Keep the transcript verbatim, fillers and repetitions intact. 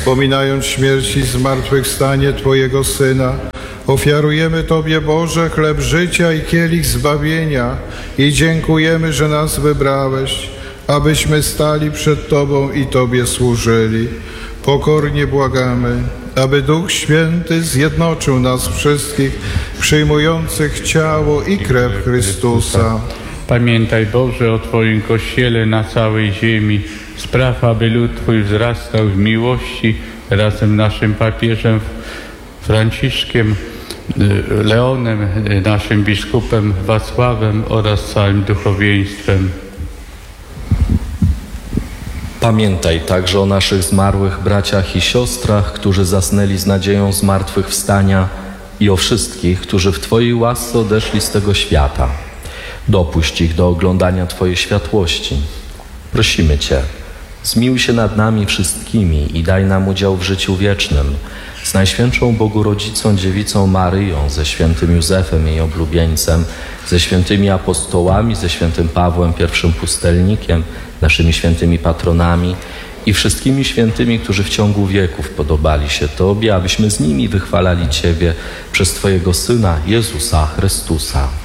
wspominając śmierć i zmartwychwstanie Twojego Syna, ofiarujemy Tobie, Boże, chleb życia i kielich zbawienia i dziękujemy, że nas wybrałeś, abyśmy stali przed Tobą i Tobie służyli. Pokornie błagamy, aby Duch Święty zjednoczył nas wszystkich, przyjmujących ciało i krew Chrystusa. Pamiętaj, Boże, o Twoim Kościele na całej ziemi. Spraw, aby lud Twój wzrastał w miłości razem z naszym papieżem Franciszkiem, Leonem, naszym biskupem Wacławem oraz całym duchowieństwem. Pamiętaj także o naszych zmarłych braciach i siostrach, którzy zasnęli z nadzieją zmartwychwstania, i o wszystkich, którzy w Twojej łasce odeszli z tego świata. Dopuść ich do oglądania Twojej światłości. Prosimy Cię, zmiłuj się nad nami wszystkimi i daj nam udział w życiu wiecznym z Najświętszą Bogu Rodzicą Dziewicą Maryją, ze świętym Józefem, jej oblubieńcem, ze świętymi apostołami, ze świętym Pawłem, pierwszym pustelnikiem, naszymi świętymi patronami i wszystkimi świętymi, którzy w ciągu wieków podobali się Tobie, abyśmy z nimi wychwalali Ciebie przez Twojego Syna, Jezusa Chrystusa.